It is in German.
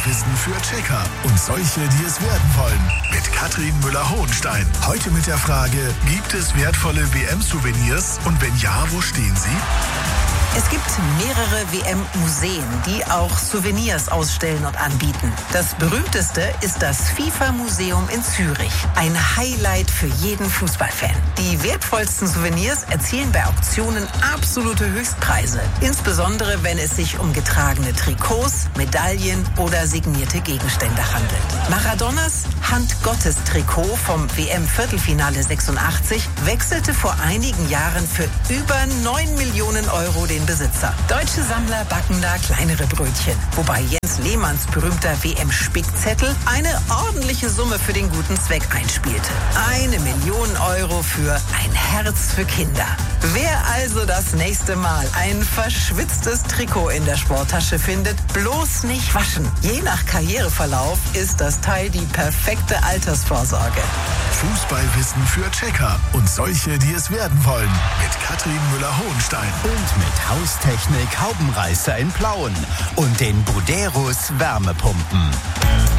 Fußballwissen für Checker und solche, die es werden wollen. Mit Katrin Müller-Hohenstein. Heute mit der Frage, gibt es wertvolle WM-Souvenirs? Und wenn ja, wo stehen sie? Es gibt mehrere WM-Museen, die auch Souvenirs ausstellen und anbieten. Das berühmteste ist das FIFA-Museum in Zürich. Ein Highlight für jeden Fußballfan. Die wertvollsten Souvenirs erzielen bei Auktionen absolute Höchstpreise. Insbesondere, wenn es sich um getragene Trikots, Medaillen oder signierte Gegenstände handelt. Maradonas Hand-Gottes-Trikot vom WM-Viertelfinale 86 wechselte vor einigen Jahren für über 9 Millionen Euro den Besitzer. Deutsche Sammler backen da kleinere Brötchen, wobei Jens Lehmanns berühmter WM-Spickzettel eine ordentliche Summe für den guten Zweck einspielte. 1 Million Euro für ein Herz für Kinder. Wer also das nächste Mal ein verschwitztes Trikot in der Sporttasche findet, bloß nicht waschen. Je nach Karriereverlauf ist das Teil die perfekte Altersvorsorge. Fußballwissen für Checker und solche, die es werden wollen. Mit Katrin Müller-Hohenstein. Und mit Haustechnik Haubenreißer in Plauen und den Buderus Wärmepumpen.